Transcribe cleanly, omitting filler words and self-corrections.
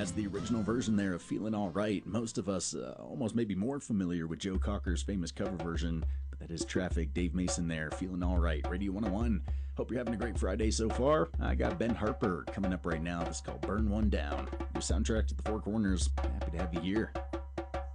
That's the original version there of Feeling Alright. Most of us almost maybe more familiar with Joe Cocker's famous cover version, but that is Traffic, Dave Mason there, Feeling Alright, Radio 101. Hope you're having a great Friday so far. I got Ben Harper coming up right now. This is called Burn One Down. Your soundtrack to the Four Corners. Happy to have you here.